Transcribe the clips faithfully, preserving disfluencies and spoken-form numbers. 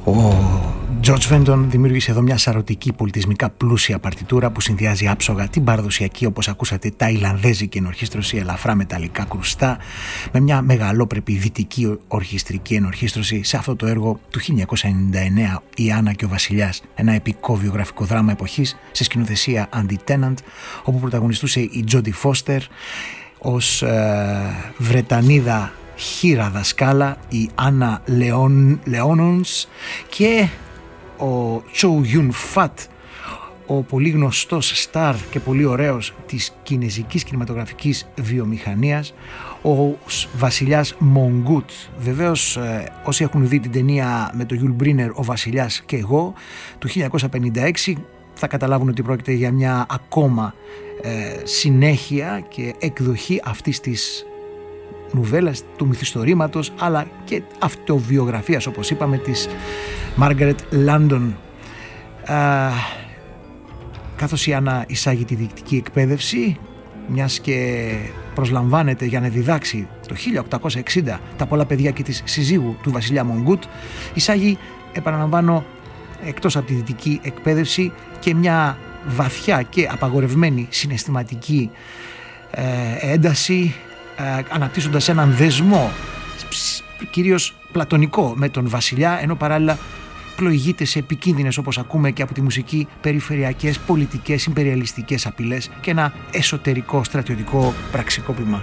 Ο George Fenton δημιούργησε εδώ μια σαρωτική πολιτισμικά πλούσια παρτιτούρα που συνδυάζει άψογα την παραδοσιακή, όπως ακούσατε, ταϊλανδέζικη ενορχήστρωση, ελαφρά μεταλλικά κρουστά, με μια μεγαλόπρεπη δυτική ορχιστρική ενορχήστρωση. Σε αυτό το έργο του χίλια εννιακόσια ενενήντα εννέα, η Άννα και ο Βασιλιάς, ένα επικό βιογραφικό δράμα εποχής, σε σκηνοθεσία Andy Tennant, όπου πρωταγωνιστούσε η Jodie Foster ως ε, Βρετανίδα χείρα δασκάλα, η Άννα Λεόνονς, και ο Τσο Γιουν Φατ, ο πολύ γνωστός στάρ και πολύ ωραίος της κινεζικής κινηματογραφικής βιομηχανίας, ο βασιλιάς Μονγκούτ. Βεβαίως ε, όσοι έχουν δει την ταινία με τον Γιουλ Μπρίνερ, ο Βασιλιάς και εγώ, του χίλια εννιακόσια πενήντα έξι, θα καταλάβουν ότι πρόκειται για μια ακόμα ε, συνέχεια και εκδοχή αυτής της νουβέλας, του μυθιστορήματος, αλλά και αυτοβιογραφίας, όπως είπαμε, της Μάργαρετ Λάντον. Καθώς η Άννα εισάγει τη διοικητική εκπαίδευση, μιας και προσλαμβάνεται για να διδάξει το χίλια οκτακόσια εξήντα τα πολλά παιδιά και της συζύγου του βασιλιά Μονγκούτ, εισάγει, επαναλαμβάνω, εκτός από τη δυτική εκπαίδευση και μια βαθιά και απαγορευμένη συναισθηματική ε, ένταση, ε, αναπτύσσοντας έναν δεσμό κυρίως πλατωνικό με τον βασιλιά, ενώ παράλληλα πλοηγείται σε επικίνδυνες, όπως ακούμε και από τη μουσική, περιφερειακές, πολιτικές, ιμπεριαλιστικές απειλές και ένα εσωτερικό στρατιωτικό πραξικόπημα.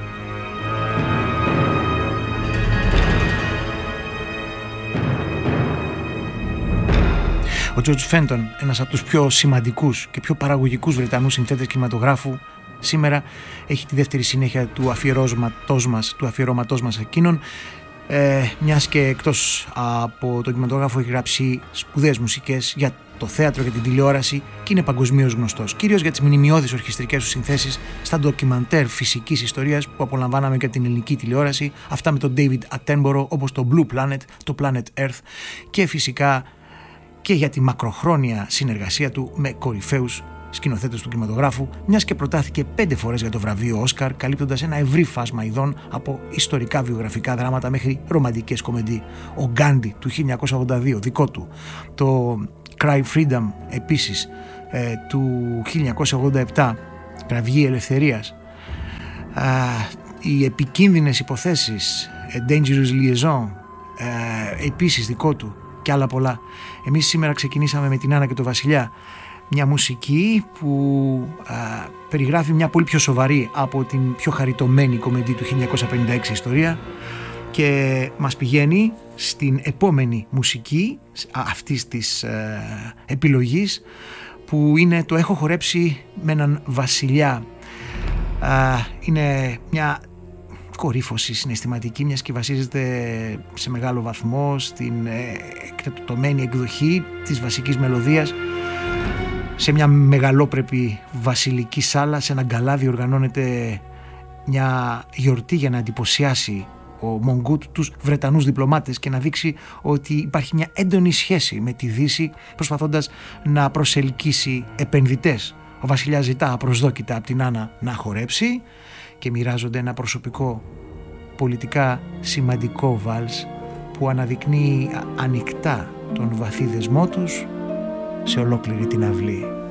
Ο George Fenton, ένας από τους πιο σημαντικούς και πιο παραγωγικούς Βρετανούς συνθέτες κινηματογράφου, σήμερα έχει τη δεύτερη συνέχεια του αφιερώματός μας, του αφιερώματός μας εκείνον, ε, μιας και εκτός από τον κινηματογράφο έχει γράψει σπουδαίες μουσικές για το θέατρο και την τηλεόραση και είναι παγκοσμίως γνωστός, κυρίως για τις μνημειώδεις ορχιστρικές του συνθέσεις στα ντοκιμαντέρ φυσικής ιστορίας που απολαμβάναμε και από την ελληνική τηλεόραση, αυτά με τον David Attenborough, όπως το Blue Planet, το Planet Earth, και φυσικά και για τη μακροχρόνια συνεργασία του με κορυφαίους σκηνοθέτες του κινηματογράφου, μιας και προτάθηκε πέντε φορές για το βραβείο Όσκαρ, καλύπτοντας ένα ευρύ φάσμα ειδών από ιστορικά βιογραφικά δράματα μέχρι ρομαντικές κομεντί. Ο Γκάντι του χίλια εννιακόσια ογδόντα δύο, δικό του. Το Cry Freedom επίσης ε, του χίλια εννιακόσια ογδόντα επτά, Κραυγή Ελευθερίας. Α, οι επικίνδυνες υποθέσεις, A Dangerous Liaison, ε, επίσης δικό του, και άλλα πολλά. Εμείς σήμερα ξεκινήσαμε με την Άννα και το Βασιλιά, μια μουσική που α, περιγράφει μια πολύ πιο σοβαρή από την πιο χαριτωμένη κομεντή του χίλια εννιακόσια πενήντα έξι ιστορία, και μας πηγαίνει στην επόμενη μουσική αυτής της ε, επιλογής, που είναι το «Έχω χορέψει με έναν βασιλιά». Α, είναι μια κορύφωση συναισθηματική, μιας και βασίζεται σε μεγάλο βαθμό στην εκτεταμένη εκδοχή της βασικής μελωδίας. Σε μια μεγαλόπρεπη βασιλική σάλα, σε ένα γκαλάδι, οργανώνεται μια γιορτή για να εντυπωσιάσει ο Μονγκούτ τους Βρετανούς διπλωμάτες και να δείξει ότι υπάρχει μια έντονη σχέση με τη Δύση, προσπαθώντας να προσελκύσει επενδυτές. Ο βασιλιάς ζητά απροσδόκητα από την Άννα να χορέψει και μοιράζονται ένα προσωπικό, πολιτικά σημαντικό βάλς που αναδεικνύει ανοιχτά τον βαθύ δεσμό τους σε ολόκληρη την αυλή.